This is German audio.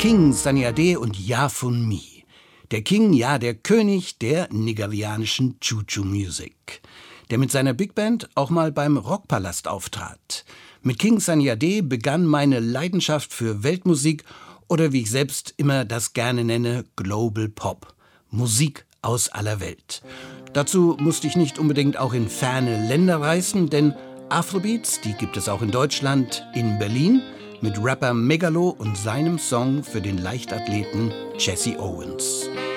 King Sunny Ade und Ja von Mi. Der King, ja, der König der nigerianischen Juju-Music, der mit seiner Big Band auch mal beim Rockpalast auftrat. Mit King Sunny Ade begann meine Leidenschaft für Weltmusik oder wie ich selbst immer das gerne nenne, Global Pop. Musik aus aller Welt. Dazu musste ich nicht unbedingt auch in ferne Länder reisen, denn Afrobeats, die gibt es auch in Deutschland, in Berlin, mit Rapper Megalo und seinem Song für den Leichtathleten Jesse Owens.